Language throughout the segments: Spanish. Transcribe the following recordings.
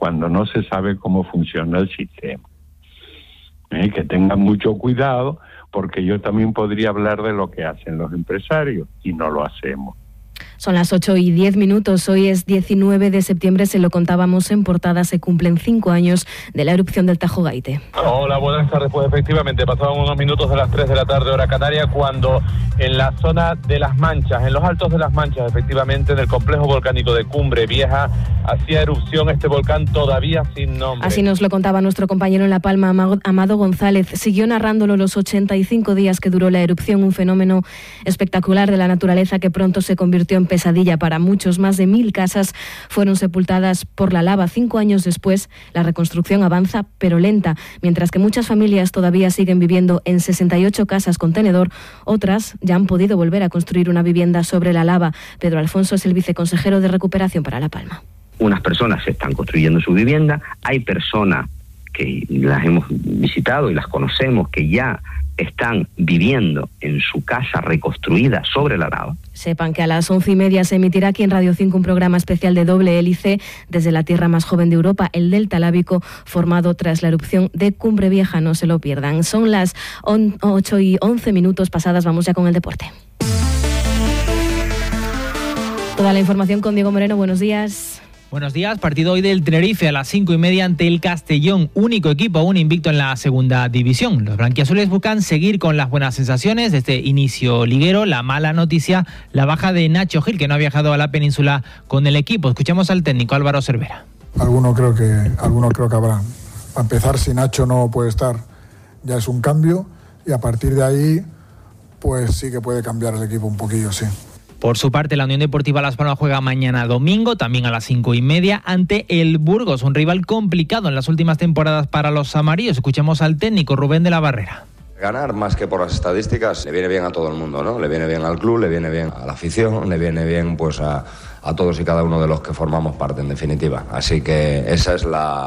cuando no se sabe cómo funciona el sistema. Que tengan mucho cuidado, porque yo también podría hablar de lo que hacen los empresarios y no lo hacemos. Son las 8:10. Hoy es 19 de septiembre, se lo contábamos en portada, se cumplen 5 años de la erupción del Tajo Gaite. Hola, buenas tardes. Pues efectivamente, pasaban unos minutos de las 3 de la tarde, hora canaria, cuando en la zona de Las Manchas, en los altos de Las Manchas, efectivamente, en el complejo volcánico de Cumbre Vieja, hacía erupción este volcán todavía sin nombre. Así nos lo contaba nuestro compañero en La Palma, Amado González. Siguió narrándolo los 85 días que duró la erupción, un fenómeno espectacular de la naturaleza que pronto se convirtió en pesadilla para muchos. Más de 1.000 casas fueron sepultadas por la lava. 5 años después, la reconstrucción avanza, pero lenta. Mientras que muchas familias todavía siguen viviendo en 68 casas con tenedor, otras ya han podido volver a construir una vivienda sobre la lava. Pedro Alfonso es el viceconsejero de Recuperación para La Palma. Unas personas están construyendo su vivienda, hay personas que las hemos visitado y las conocemos que ya están viviendo en su casa reconstruida sobre la lava. Sepan que a las 11:30 se emitirá aquí en Radio 5 un programa especial de doble hélice desde la tierra más joven de Europa, el delta lábico, formado tras la erupción de Cumbre Vieja. No se lo pierdan. Son las 8:11 pasadas. Vamos ya con el deporte. Toda la información con Diego Moreno. Buenos días. Buenos días, partido hoy del Tenerife a las 5:30 ante el Castellón, único equipo aún invicto en la segunda división. Los blanquiazules buscan seguir con las buenas sensaciones de este inicio liguero. La mala noticia, la baja de Nacho Gil, que no ha viajado a la península con el equipo. Escuchamos al técnico Álvaro Cervera. Alguno creo que habrá. Para empezar, si Nacho no puede estar, ya es un cambio, y a partir de ahí, pues sí que puede cambiar el equipo un poquillo, sí. Por su parte, la Unión Deportiva Las Palmas juega mañana domingo, también a las 5:30, ante el Burgos, un rival complicado en las últimas temporadas para los amarillos. Escuchamos al técnico Rubén de la Barrera. Ganar, más que por las estadísticas, le viene bien a todo el mundo, ¿no? Le viene bien al club, le viene bien a la afición, le viene bien pues a todos y cada uno de los que formamos parte, en definitiva. Así que ese es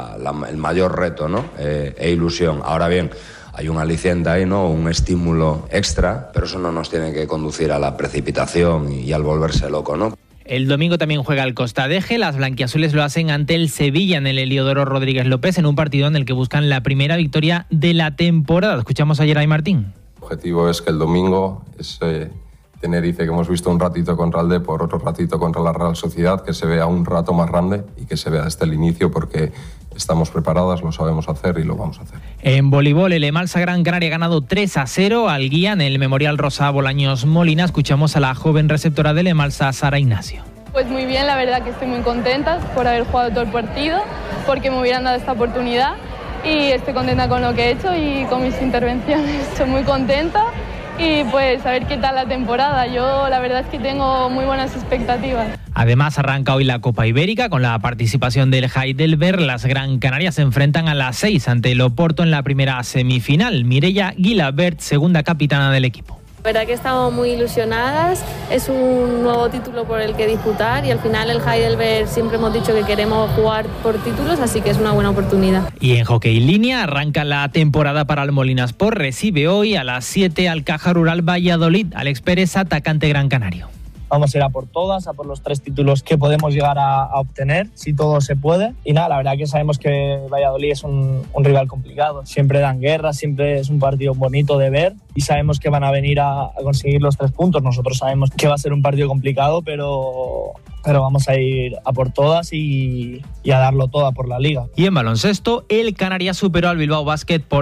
el mayor reto, ¿no? E ilusión. Ahora bien, hay un aliciente ahí, ¿no? Un estímulo extra, pero eso no nos tiene que conducir a la precipitación y al volverse loco, ¿no? El domingo también juega el Costa Deje. Las blanquiazules lo hacen ante el Sevilla en el Heliodoro Rodríguez López, en un partido en el que buscan la primera victoria de la temporada. Escuchamos a Geray Martín. El objetivo es que el domingo ese Tenerife que hemos visto un ratito contra el Depor, otro ratito contra la Real Sociedad, que se vea un rato más grande y que se vea desde el inicio, porque estamos preparadas, lo sabemos hacer y lo vamos a hacer. En voleibol, el Emalsa Gran Canaria ha ganado 3-0 al Guía en el Memorial Rosa Bolaños Molina. Escuchamos a la joven receptora del Emalsa, Sara Ignacio. Pues muy bien, la verdad que estoy muy contenta por haber jugado todo el partido, porque me hubieran dado esta oportunidad, y estoy contenta con lo que he hecho y con mis intervenciones. Estoy muy contenta y pues a ver qué tal la temporada. Yo la verdad es que tengo muy buenas expectativas. Además, arranca hoy la Copa Ibérica con la participación del Heidelberg. Las Gran Canarias se enfrentan a las 6 ante el Oporto en la primera semifinal. Mireia Guilabert, segunda capitana del equipo. La verdad que estamos muy ilusionadas, es un nuevo título por el que disputar y al final el Heidelberg siempre hemos dicho que queremos jugar por títulos, así que es una buena oportunidad. Y en hockey línea arranca la temporada para el Molinasport. Recibe hoy a las 7 al Caja Rural Valladolid. Alex Pérez, atacante gran canario. Vamos a ir a por todas, a por los 3 títulos que podemos llegar a obtener, si todo se puede. Y nada, la verdad que sabemos que Valladolid es un rival complicado. Siempre dan guerra, siempre es un partido bonito de ver y sabemos que van a venir a conseguir los 3 puntos. Nosotros sabemos que va a ser un partido complicado, pero vamos a ir a por todas y a darlo toda por la Liga. Y en baloncesto, el Canarias superó al Bilbao Basket por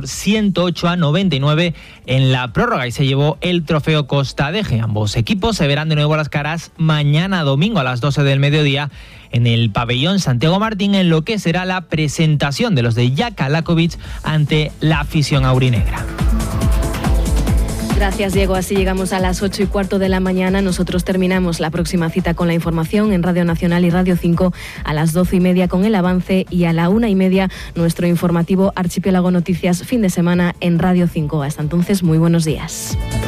108-99 en la prórroga y se llevó el trofeo Costa Deje. Ambos equipos se verán de nuevo a las caras mañana domingo a las 12 del mediodía en el pabellón Santiago Martín, en lo que será la presentación de los de Jaka Lakovic ante la afición aurinegra. Gracias, Diego. Así llegamos a las 8:15 de la mañana. Nosotros terminamos la próxima cita con la información en Radio Nacional y Radio 5 a las 12:30 con el avance, y a la 1:30 nuestro informativo Archipiélago Noticias fin de semana en Radio 5. Hasta entonces, muy buenos días.